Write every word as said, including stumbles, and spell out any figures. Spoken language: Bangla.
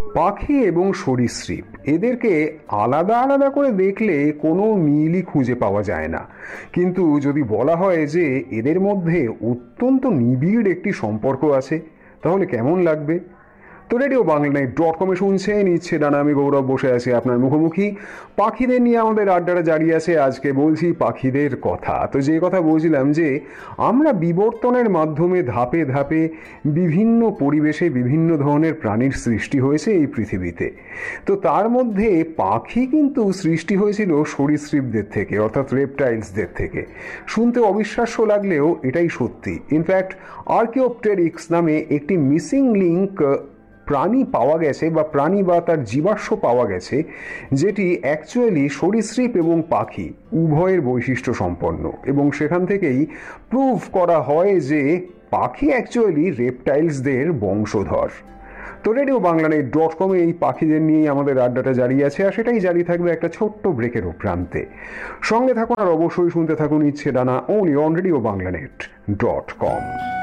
পাখি এবং সরীসৃপ এদেরকে আলাদা আলাদা করে দেখলে কোনো মিলই খুঁজে পাওয়া যায় না, কিন্তু যদি বলা হয় যে এদের মধ্যে অত্যন্ত নিবিড় একটি সম্পর্ক আছে, তাহলে কেমন লাগবে? তো রেডিও বাংলা ডট কমে শুনছেন ইচ্ছে ডানা, আমি গৌরব বসে আছি আপনার মুখোমুখি। পাখিদের নিয়ে আমাদের আড্ডাটা জারি আছে। আজকে বলছি পাখিদের কথা। তো যে কথা বলছিলাম যে আমরা বিবর্তনের মাধ্যমে ধাপে ধাপে বিভিন্ন পরিবেশে বিভিন্ন ধরনের প্রাণীর সৃষ্টি হয়েছে এই পৃথিবীতে। তো তার মধ্যে পাখি কিন্তু সৃষ্টি হয়েছিল সরীসৃপদের থেকে, অর্থাৎ রেপটাইলসদের থেকে। শুনতে অবিশ্বাস্য লাগলেও এটাই সত্যি। ইনফ্যাক্ট আর্কিওপটেরিক্স নামে একটি মিসিং লিঙ্ক প্রাণী পাওয়া গেছে, বা প্রাণী বা তার জীবাশ্ম পাওয়া গেছে, যেটি অ্যাকচুয়ালি সরীসৃপ এবং পাখি উভয়ের বৈশিষ্ট্য সম্পন্ন, এবং সেখান থেকেই প্রুভ করা হয় যে পাখি অ্যাকচুয়ালি রেপটাইলসদের বংশধর। তো রেডিও বাংলা নেট ডট কমে এই পাখিদের নিয়েই আমাদের আড্ডাটা জারি আছে, আর সেটাই জারি থাকবে একটা ছোট্ট ব্রেকের প্রান্তে। সঙ্গে থাকুন আর অবশ্যই শুনতে থাকুন ইচ্ছে ডানা, only on radio Bangla net dot com.